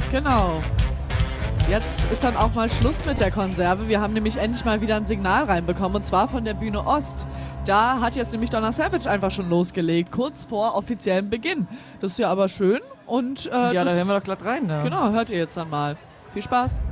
Genau. Jetzt ist dann auch mal Schluss mit der Konserve. Wir haben nämlich endlich mal wieder ein Signal reinbekommen, und zwar von der Bühne Ost. Da hat jetzt nämlich Donna Savage einfach schon losgelegt, kurz vor offiziellem Beginn. Das ist ja aber schön. Und, Ja, da hören wir doch glatt rein. Ja. Genau, hört ihr jetzt dann mal. Viel Spaß.